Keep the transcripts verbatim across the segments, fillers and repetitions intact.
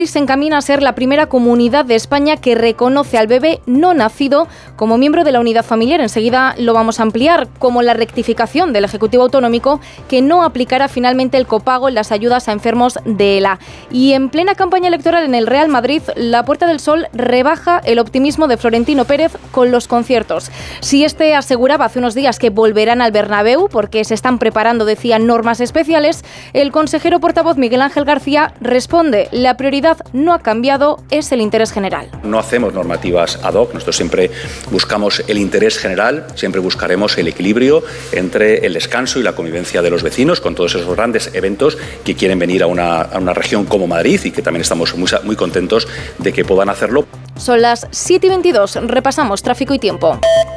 se encamina a ser la primera comunidad de España que reconoce al bebé no nacido como miembro de la unidad familiar. Enseguida lo vamos a ampliar, como la rectificación del Ejecutivo Autonómico que no aplicará finalmente el copago en las ayudas a enfermos de ELA. Y en plena campaña electoral en el Real Madrid, la Puerta del Sol rebaja el optimismo de Florentino Pérez con los conciertos. Si este aseguraba hace unos días que volverán al Bernabéu porque se están preparando, decía, normas especiales, el consejero portavoz Miguel Ángel García responde: la prioridad no ha cambiado, es el interés general. No hacemos normativas ad hoc, nosotros siempre buscamos el interés general, siempre buscaremos el equilibrio entre el descanso y la convivencia de los vecinos con todos esos grandes eventos que quieren venir a una, a una región como Madrid y que también estamos muy, muy contentos de que puedan hacerlo. Son las siete y veintidós, repasamos tráfico y tiempo.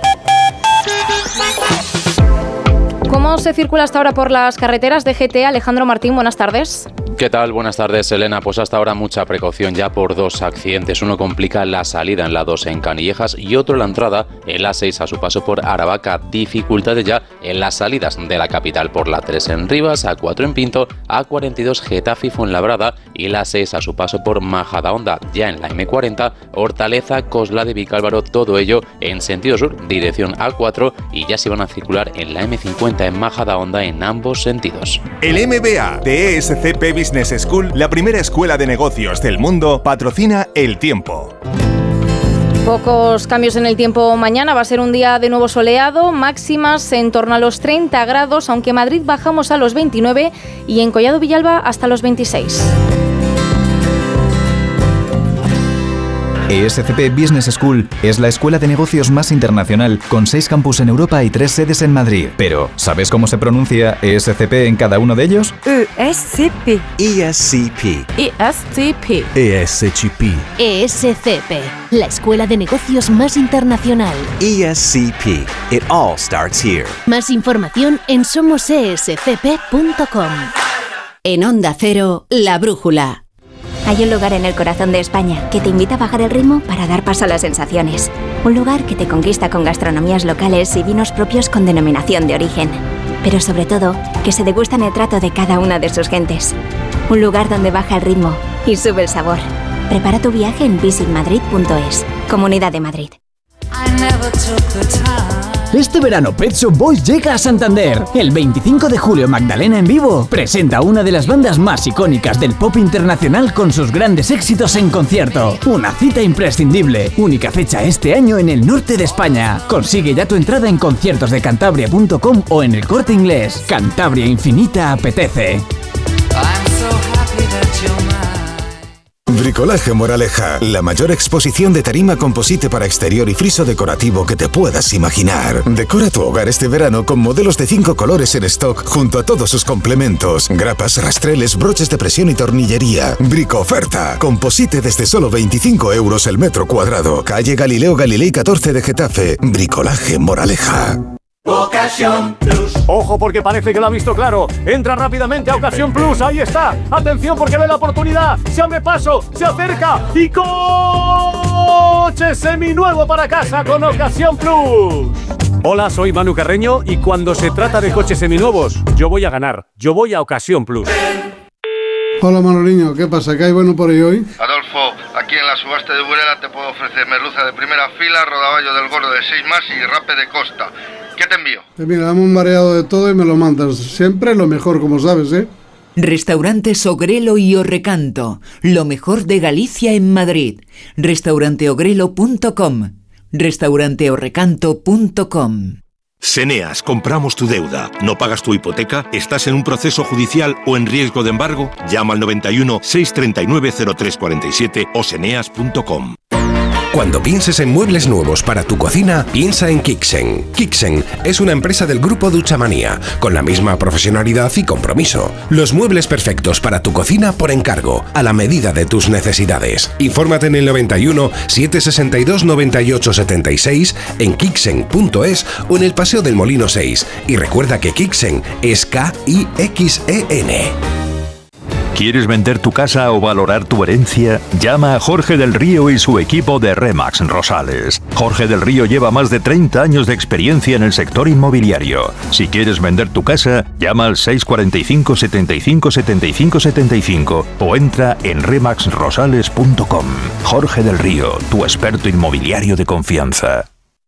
¿Cómo se circula hasta ahora por las carreteras de G T? Alejandro Martín, buenas tardes. ¿Qué tal? Buenas tardes, Elena. Pues hasta ahora mucha precaución ya por dos accidentes. Uno complica la salida en la dos en Canillejas y otro la entrada en la seis a su paso por Aravaca. Dificultades ya en las salidas de la capital por la tres en Rivas, A cuatro en Pinto, A cuarenta y dos Getafe y Fuenlabrada y la seis a su paso por Majadahonda. Ya en la eme cuarenta, Hortaleza, Coslada y Vicálvaro, todo ello en sentido sur, dirección A cuatro, y ya se van a circular en la eme cincuenta en Majadahonda en ambos sentidos. El M B A de E S C P Business School, la primera escuela de negocios del mundo, patrocina El Tiempo. Pocos cambios en el tiempo mañana, va a ser un día de nuevo soleado, máximas en torno a los treinta grados, aunque en Madrid bajamos a los veintinueve y en Collado Villalba hasta los veintiséis. E S C P Business School es la escuela de negocios más internacional, con seis campus en Europa y tres sedes en Madrid. Pero, ¿sabes cómo se pronuncia E S C P en cada uno de ellos? E S C P. E S C P. E S C P. E S C P. E S C P, la escuela de negocios más internacional. E S C P. It all starts here. Más información en somos e s c p punto com. En Onda Cero, La Brújula. Hay un lugar en el corazón de España que te invita a bajar el ritmo para dar paso a las sensaciones. Un lugar que te conquista con gastronomías locales y vinos propios con denominación de origen. Pero sobre todo, que se degustan el trato de cada una de sus gentes. Un lugar donde baja el ritmo y sube el sabor. Prepara tu viaje en visit madrid punto es. Comunidad de Madrid. Este verano Pet Shop Boys llega a Santander. El veinticinco de julio Magdalena en vivo presenta una de las bandas más icónicas del pop internacional con sus grandes éxitos en concierto. Una cita imprescindible, única fecha este año en el norte de España. Consigue ya tu entrada en conciertos de cantabria punto com o en El Corte Inglés. Cantabria Infinita apetece. Bricolaje Moraleja, la mayor exposición de tarima composite para exterior y friso decorativo que te puedas imaginar. Decora tu hogar este verano con modelos de cinco colores en stock junto a todos sus complementos, grapas, rastreles, broches de presión y tornillería. Brico oferta, composite desde solo veinticinco euros el metro cuadrado. Calle Galileo Galilei catorce de Getafe. Bricolaje Moraleja. Ocasión Plus. Ojo, porque parece que lo ha visto claro. Entra rápidamente a Ocasión Plus. Ahí está. Atención, porque ve la oportunidad. Se abre paso, se acerca y coche seminuevo para casa con Ocasión Plus. Hola, soy Manu Carreño y cuando se trata de coches seminuevos, yo voy a ganar. Yo voy a Ocasión Plus. Hola Manoliño, ¿qué pasa? ¿Qué hay bueno por ahí hoy? Adolfo, aquí en la subasta de Burela te puedo ofrecer merluza de primera fila, rodaballo del gordo de seis más y rape de costa. ¿Qué te envío? Pues mira, dame un variado de todo y me lo mandas. Siempre lo mejor, como sabes, ¿eh? Restaurantes Ogrelo y Orrecanto, lo mejor de Galicia en Madrid. restaurante ogrelo punto com, restaurante orrecanto punto com. Seneas, compramos tu deuda. ¿No pagas tu hipoteca? ¿Estás en un proceso judicial o en riesgo de embargo? Llama al noventa y uno, seiscientos treinta y nueve, cero tres cuarenta y siete o seneas punto com. Cuando pienses en muebles nuevos para tu cocina, piensa en Kixen. Kixen es una empresa del grupo Duchamanía, con la misma profesionalidad y compromiso. Los muebles perfectos para tu cocina por encargo, a la medida de tus necesidades. Infórmate en el noventa y uno, setecientos sesenta y dos, noventa y ocho setenta y seis, en kixen punto es o en el Paseo del Molino seis. Y recuerda que Kixen es K I X E N. ¿Quieres vender tu casa o valorar tu herencia? Llama a Jorge del Río y su equipo de Remax Rosales. Jorge del Río lleva más de treinta años de experiencia en el sector inmobiliario. Si quieres vender tu casa, llama al seis cuatro cinco, setenta y cinco, setenta y cinco, setenta y cinco o entra en remax rosales punto com. Jorge del Río, tu experto inmobiliario de confianza.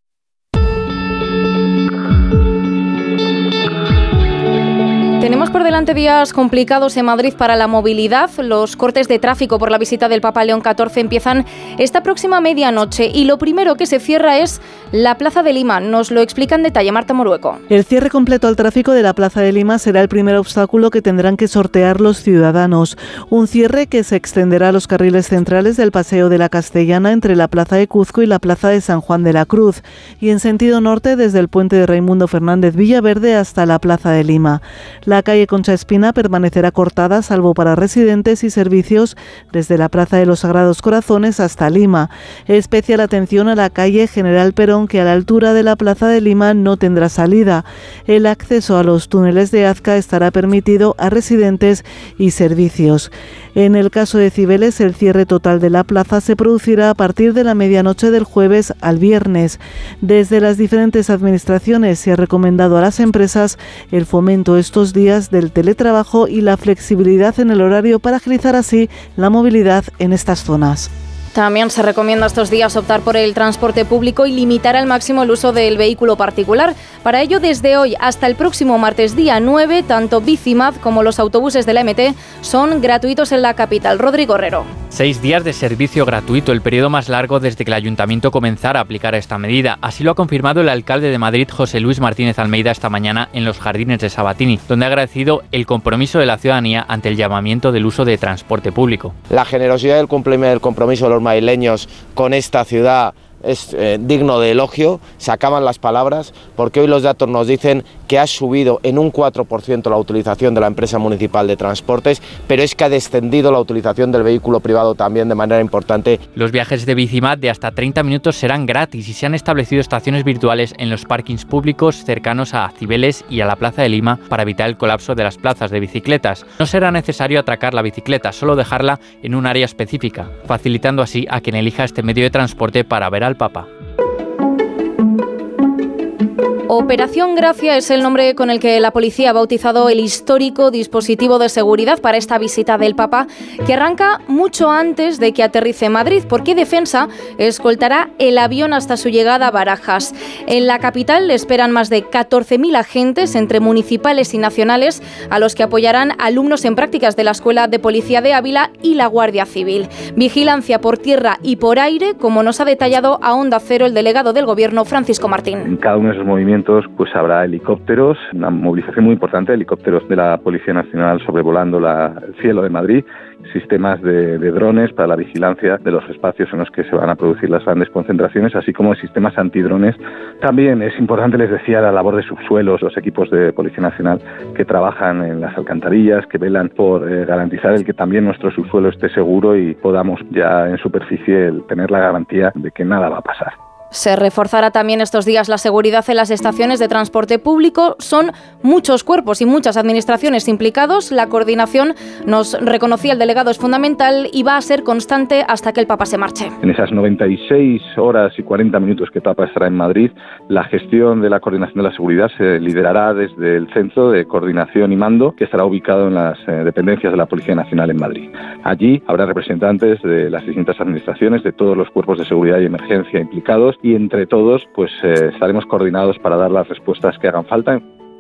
Tenemos por delante días complicados en Madrid para la movilidad. Los cortes de tráfico por la visita del Papa León catorce empiezan esta próxima medianoche y lo primero que se cierra es la Plaza de Lima. Nos lo explica en detalle Marta Morueco. El cierre completo al tráfico de la Plaza de Lima será el primer obstáculo que tendrán que sortear los ciudadanos. Un cierre que se extenderá a los carriles centrales del Paseo de la Castellana entre la Plaza de Cuzco y la Plaza de San Juan de la Cruz y en sentido norte desde el puente de Raimundo Fernández Villaverde hasta la Plaza de Lima. La calle Concha Espina permanecerá cortada salvo para residentes y servicios desde la Plaza de los Sagrados Corazones hasta Lima. Especial atención a la calle General Perón, que a la altura de la Plaza de Lima no tendrá salida. El acceso a los túneles de Azca estará permitido a residentes y servicios. En el caso de Cibeles, el cierre total de la plaza se producirá a partir de la medianoche del jueves al viernes. Desde las diferentes administraciones se ha recomendado a las empresas el fomento estos días del teletrabajo y la flexibilidad en el horario para agilizar así la movilidad en estas zonas. También se recomienda estos días optar por el transporte público y limitar al máximo el uso del vehículo particular. Para ello, desde hoy hasta el próximo martes día nueve, tanto Bicimad como los autobuses de la M T son gratuitos en la capital. Rodrigo Herrero. Seis días de servicio gratuito, el periodo más largo desde que el Ayuntamiento comenzara a aplicar esta medida. Así lo ha confirmado el alcalde de Madrid, José Luis Martínez Almeida, esta mañana en los Jardines de Sabatini, donde ha agradecido el compromiso de la ciudadanía ante el llamamiento del uso de transporte público. La generosidad del compromiso de los madrileños con esta ciudad es eh, digno de elogio, se acaban las palabras, porque hoy los datos nos dicen que ha subido en un cuatro por ciento la utilización de la empresa municipal de transportes, pero es que ha descendido la utilización del vehículo privado también de manera importante. Los viajes de Bicimad de hasta treinta minutos serán gratis y se han establecido estaciones virtuales en los parkings públicos cercanos a Cibeles y a la Plaza de Lima para evitar el colapso de las plazas de bicicletas. No será necesario atracar la bicicleta, solo dejarla en un área específica, facilitando así a quien elija este medio de transporte para ver al Papa. Operación Gracia es el nombre con el que la policía ha bautizado el histórico dispositivo de seguridad para esta visita del Papa, que arranca mucho antes de que aterrice en Madrid, porque Defensa escoltará el avión hasta su llegada a Barajas. En la capital le esperan más de catorce mil agentes, entre municipales y nacionales, a los que apoyarán alumnos en prácticas de la Escuela de Policía de Ávila y la Guardia Civil. Vigilancia por tierra y por aire, como nos ha detallado a Onda Cero el delegado del Gobierno, Francisco Martín. En cada uno de esos movimientos pues habrá helicópteros, una movilización muy importante de helicópteros de la Policía Nacional sobrevolando la, el cielo de Madrid, sistemas de, de drones para la vigilancia de los espacios en los que se van a producir las grandes concentraciones, así como sistemas antidrones. También es importante, les decía, la labor de subsuelos, los equipos de Policía Nacional que trabajan en las alcantarillas, que velan por eh, garantizar el que también nuestro subsuelo esté seguro y podamos ya en superficie el tener la garantía de que nada va a pasar. Se reforzará también estos días la seguridad en las estaciones de transporte público. Son muchos cuerpos y muchas administraciones implicados. La coordinación, nos reconocía el delegado, es fundamental y va a ser constante hasta que el Papa se marche. En esas noventa y seis horas y cuarenta minutos que el Papa estará en Madrid, la gestión de la coordinación de la seguridad se liderará desde el Centro de Coordinación y Mando, que estará ubicado en las eh, dependencias de la Policía Nacional en Madrid. Allí habrá representantes de las distintas administraciones, de todos los cuerpos de seguridad y emergencia implicados, y entre todos pues eh, estaremos coordinados para dar las respuestas que hagan falta.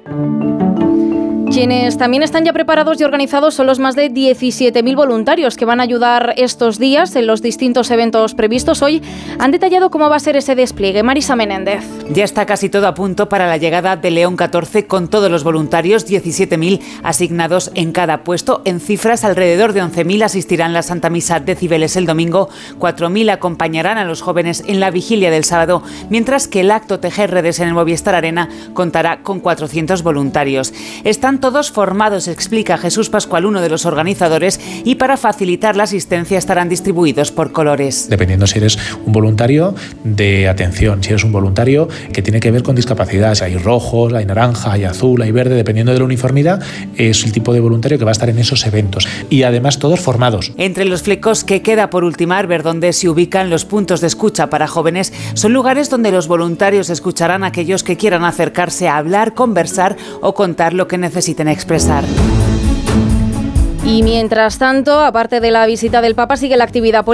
Quienes también están ya preparados y organizados son los más de diecisiete mil voluntarios que van a ayudar estos días en los distintos eventos previstos. Hoy han detallado cómo va a ser ese despliegue. Marisa Menéndez. Ya está casi todo a punto para la llegada de León catorce con todos los voluntarios, diecisiete mil asignados en cada puesto. En cifras, alrededor de once mil asistirán a la Santa Misa de Cibeles el domingo, cuatro mil acompañarán a los jóvenes en la vigilia del sábado, mientras que el acto Tejer Redes en el Movistar Arena contará con cuatrocientos voluntarios. Están todos formados, explica Jesús Pascual, uno de los organizadores, y para facilitar la asistencia estarán distribuidos por colores. Dependiendo si eres un voluntario de atención, si eres un voluntario que tiene que ver con discapacidad, hay rojos, hay naranja, hay azul, hay verde, dependiendo de la uniformidad, es el tipo de voluntario que va a estar en esos eventos. Y además todos formados. Entre los flecos que queda por ultimar, ver dónde se ubican los puntos de escucha para jóvenes, son lugares donde los voluntarios escucharán a aquellos que quieran acercarse a hablar, conversar o contar lo que necesiten expresar. Y mientras tanto, aparte de la visita del Papa, sigue la actividad política.